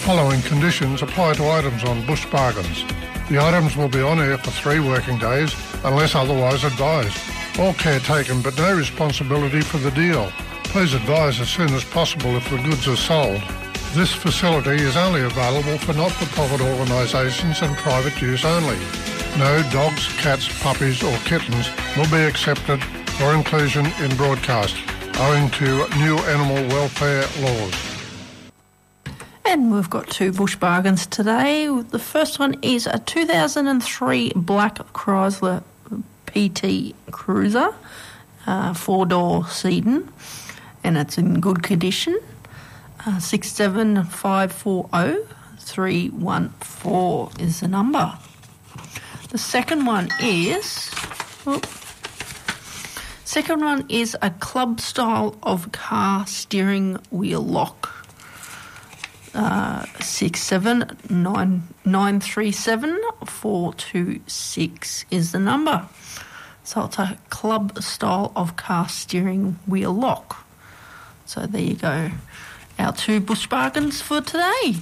following conditions apply to items on Bush Bargains. The items will be on air for 3 working days unless otherwise advised. All care taken but no responsibility for the deal. Please advise as soon as possible if the goods are sold. This facility is only available for not-for-profit organisations and private use only. No dogs, cats, puppies or kittens will be accepted for inclusion in broadcast, owing to new animal welfare laws. And we've got 2 Bush Bargains today. The first one is a 2003 black Chrysler PT Cruiser, 4-door sedan, and it's in good condition. 67540 314 is the number. The second one is a club style of car steering wheel lock. 67937 426 is the number. So it's a club style of car steering wheel lock. So there you go. Our 2 Bush Bargains for today.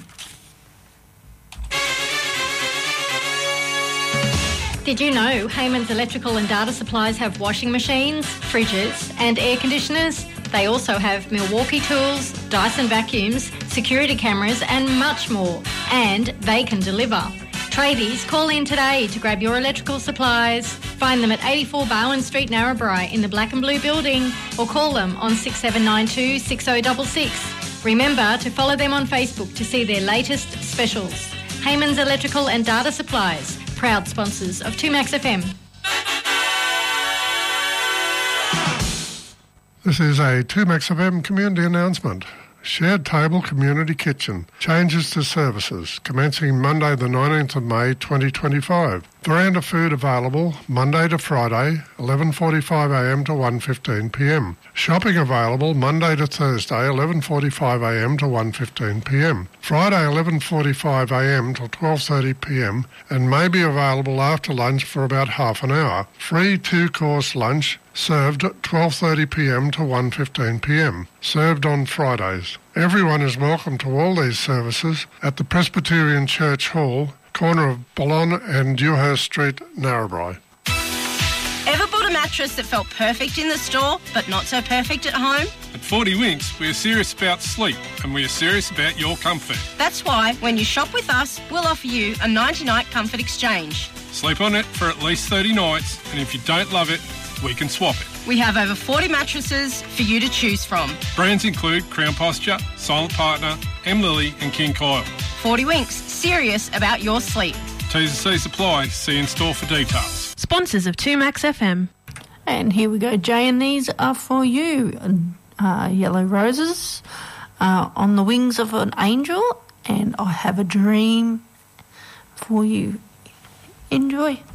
Did you know Heyman's Electrical and Data Supplies have washing machines, fridges and air conditioners? They also have Milwaukee tools, Dyson vacuums, security cameras and much more. And they can deliver. Tradies, call in today to grab your electrical supplies. Find them at 84 Bowen Street, Narrabri in the Black and Blue building or call them on 6792 6066. Remember to follow them on Facebook to see their latest specials. Heyman's Electrical and Data Supplies, proud sponsors of 2Max FM. This is a 2Max FM community announcement. Shared Table Community Kitchen. Changes to services commencing Monday the 19th of May 2025. Veranda food available Monday to Friday 11:45am to 1:15pm. Shopping available Monday to Thursday 11:45am to 1:15pm. Friday 11:45am till 12:30pm and may be available after lunch for about half an hour. Free 2-course lunch served at 12:30pm to 1:15pm, served on Fridays. Everyone is welcome to all these services at the Presbyterian Church Hall, corner of Boulogne and Dewhurst Street, Narrabri. Ever bought a mattress that felt perfect in the store but not so perfect at home? At 40 Winks, we are serious about sleep and we are serious about your comfort. That's why when you shop with us, we'll offer you a 90-night comfort exchange. Sleep on it for at least 30 nights and if you don't love it, we can swap it. We have over 40 mattresses for you to choose from. Brands include Crown Posture, Silent Partner, M. Lily and King Coil. 40 Winks, serious about your sleep. T's and C's apply. See in store for details. Sponsors of 2Max FM. And here we go, Jay, and these are for you. Yellow Roses, On the Wings of an Angel, and I Have a Dream for you. Enjoy.